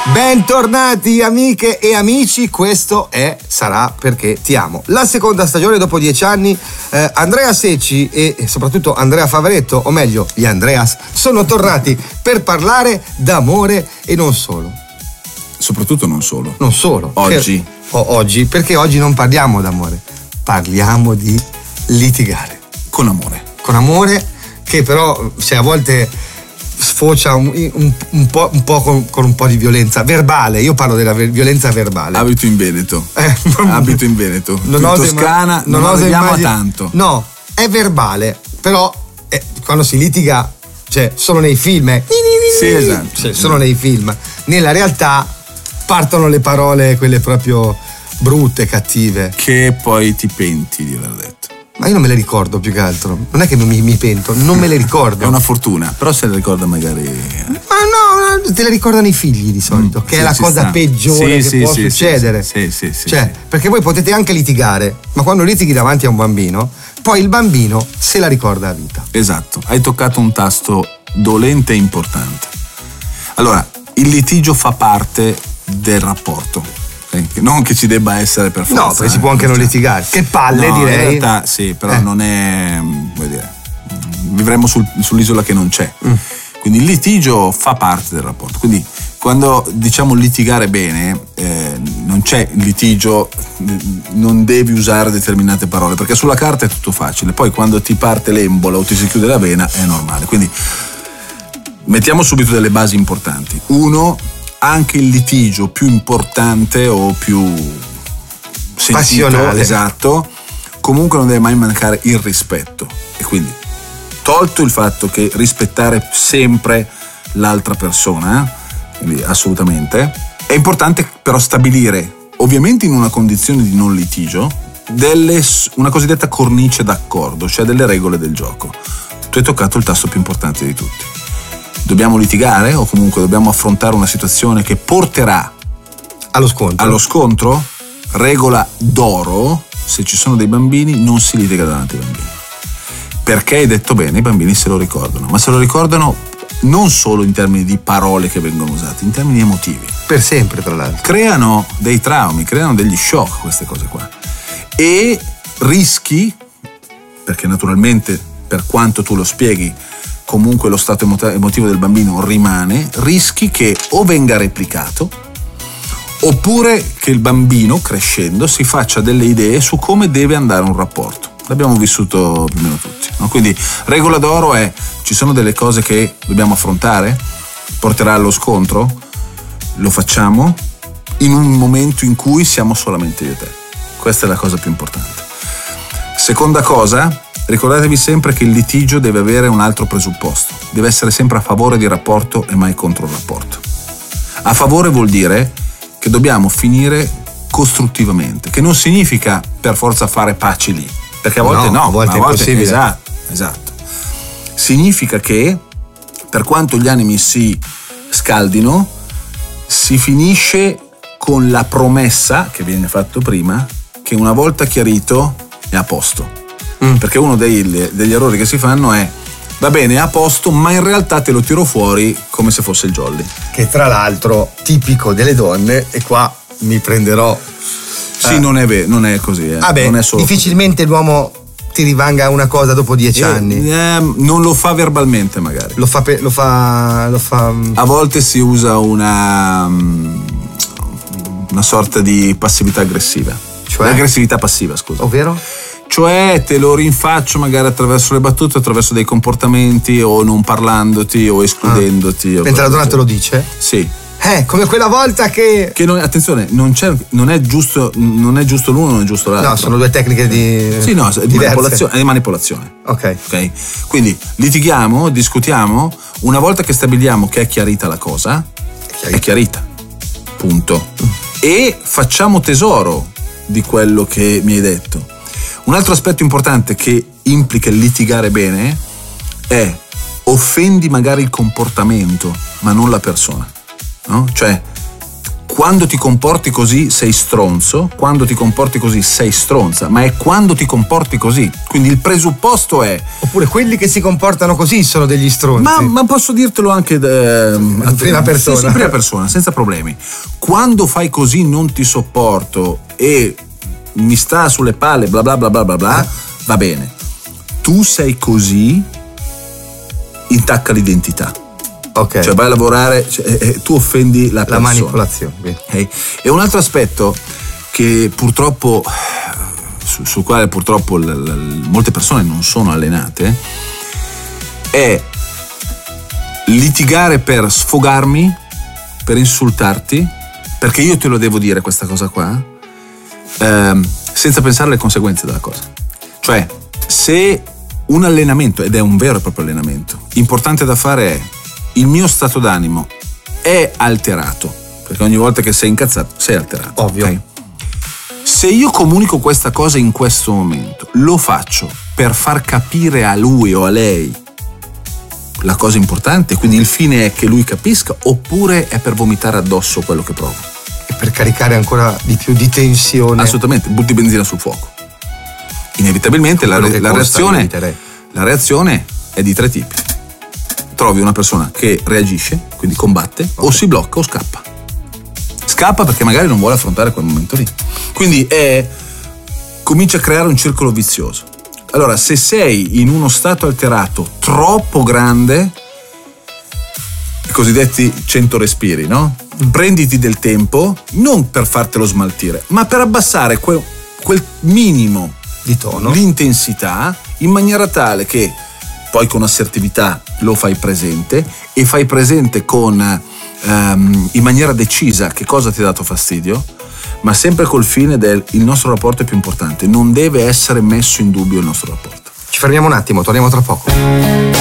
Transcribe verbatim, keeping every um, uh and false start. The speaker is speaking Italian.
Bentornati amiche e amici, questo è Sarà perché ti amo. La seconda stagione dopo dieci anni, eh, Andrea Secci e soprattutto Andrea Favaretto, o meglio gli Andreas, sono tornati per parlare d'amore e non solo. Soprattutto non solo. Non solo. Oggi. Per, oh, oggi, perché oggi non parliamo d'amore, parliamo di litigare. Con amore. Con amore che però, cioè, a volte sfocia un, un, un po', un po' con, con un po' di violenza verbale. Io parlo della violenza verbale. Abito in Veneto. Eh, Abito in Veneto. Non in oso Toscana non, non arriviamo immagin- a tanto. No, è verbale, però eh, quando si litiga, cioè, solo nei film. Eh. Sì, esatto. Cioè, solo nei film. Nella realtà partono le parole, quelle proprio brutte, cattive. Che poi ti penti di aver detto. Ma io non me le ricordo più che altro. Non è che mi, mi pento, non me le ricordo. È una fortuna, però se le ricorda magari. Ma no, te le ricordano i figli di solito, mm, che sì, è la cosa sta. peggiore sì, che sì, può sì, succedere. Sì, sì, sì. Cioè, sì. perché voi potete anche litigare, ma quando litighi davanti a un bambino, poi il bambino se la ricorda a vita. Esatto, hai toccato un tasto dolente e importante. Allora, il litigio fa parte del rapporto. Non che ci debba essere per forza. No, perché si può anche eh, non cioè. litigare. Che palle, no, direi. In realtà sì, però eh. non è. Vuoi dire, vivremo sul, sull'isola che non c'è. Mm. Quindi il litigio fa parte del rapporto. Quindi quando diciamo litigare bene, eh, non c'è il litigio, non devi usare determinate parole, perché sulla carta è tutto facile. Poi quando ti parte l'embola o ti si chiude la vena è normale. Quindi mettiamo subito delle basi importanti. Uno, anche il litigio più importante o più sentito, passionale, esatto, comunque non deve mai mancare il rispetto. E quindi, tolto il fatto che rispettare sempre l'altra persona, quindi assolutamente, è importante però stabilire, ovviamente in una condizione di non litigio, delle, una cosiddetta cornice d'accordo, cioè delle regole del gioco. Tu hai toccato il tasto più importante di tutti. Dobbiamo litigare o comunque dobbiamo affrontare una situazione che porterà allo scontro. Allo scontro, regola d'oro, se ci sono dei bambini non si litiga davanti ai bambini. Perché hai detto bene, i bambini se lo ricordano, ma se lo ricordano non solo in termini di parole che vengono usate, in termini emotivi. Per sempre, tra l'altro. Creano dei traumi, creano degli shock queste cose qua. E rischi, perché naturalmente per quanto tu lo spieghi, comunque lo stato emotivo del bambino rimane, rischi che o venga replicato oppure che il bambino crescendo si faccia delle idee su come deve andare un rapporto. L'abbiamo vissuto più o meno tutti, no? Quindi regola d'oro è: ci sono delle cose che dobbiamo affrontare, porterà allo scontro, lo facciamo in un momento in cui siamo solamente io e te. Questa è la cosa più importante. Seconda cosa, ricordatevi sempre che il litigio deve avere un altro presupposto. Deve essere sempre a favore del rapporto e mai contro il rapporto. A favore vuol dire che dobbiamo finire costruttivamente, che non significa per forza fare pace lì, perché a volte no, no a volte a è volte, impossibile. Esatto, esatto. Significa che per quanto gli animi si scaldino, si finisce con la promessa che viene fatto prima, che una volta chiarito è a posto. Mm. Perché uno dei, degli errori che si fanno è: va bene, è a posto, ma in realtà te lo tiro fuori come se fosse il jolly. Che tra l'altro tipico delle donne, e qua mi prenderò. Sì, eh. non è vero, non è così. Eh. Vabbè, non è solo difficilmente così. L'uomo ti rivanga una cosa dopo dieci eh, anni. Eh, non lo fa verbalmente, magari. Lo fa, lo fa, lo fa. A volte si usa una, una sorta di passività aggressiva. Cioè? Aggressività passiva, scusa. Ovvero? Cioè te lo rinfaccio magari attraverso le battute, attraverso dei comportamenti, o non parlandoti o escludendoti. Ah. O mentre la donna te lo dice? Sì. Eh, come quella volta che. Che non, attenzione, non, c'è, non è giusto, non è giusto l'uno, non è giusto l'altro. No, sono due tecniche di. Sì, no, di manipolazione, di manipolazione. Ok. Ok. Quindi litighiamo, discutiamo, una volta che stabiliamo che è chiarita la cosa, è chiarita. È chiarita. Punto. Mm. E facciamo tesoro di quello che mi hai detto. Un altro aspetto importante che implica il litigare bene è: offendi magari il comportamento, ma non la persona, no? Cioè, quando ti comporti così sei stronzo, quando ti comporti così sei stronza, ma è quando ti comporti così. Quindi il presupposto è... Oppure quelli che si comportano così sono degli stronzi. Ma, ma posso dirtelo anche eh, in prima persona. Sì, sì, in prima persona, senza problemi. Quando fai così non ti sopporto e mi sta sulle palle, bla bla bla bla bla bla, eh? Va bene. Tu sei così, intacca l'identità. Okay. Cioè vai a lavorare, cioè, eh, tu offendi la persona. La manipolazione. Okay? E un altro aspetto che purtroppo, su, sul quale purtroppo l, l, molte persone non sono allenate, è litigare per sfogarmi, per insultarti, perché io te lo devo dire questa cosa qua, ehm, senza pensare alle conseguenze della cosa. Cioè, se un allenamento, ed è un vero e proprio allenamento, importante da fare è: il mio stato d'animo è alterato, perché ogni volta che sei incazzato sei alterato. Ovvio. Okay? Se io comunico questa cosa in questo momento, lo faccio per far capire a lui o a lei la cosa importante, quindi il fine è che lui capisca, oppure è per vomitare addosso quello che provo? E per caricare ancora di più di tensione. Assolutamente, butti benzina sul fuoco. Inevitabilmente la, la, reazione, la reazione è di tre tipi. Trovi una persona che reagisce, quindi combatte, okay, o si blocca o scappa. Scappa perché magari non vuole affrontare quel momento lì. Quindi è, comincia a creare un circolo vizioso. Allora, se sei in uno stato alterato troppo grande, i cosiddetti cento respiri, no? Prenditi del tempo, non per fartelo smaltire, ma per abbassare quel, quel minimo di tono, l'intensità, in maniera tale che poi con assertività lo fai presente, e fai presente con um, in maniera decisa che cosa ti ha dato fastidio, ma sempre col fine del il nostro rapporto è più importante, non deve essere messo in dubbio il nostro rapporto. Ci fermiamo un attimo, torniamo tra poco.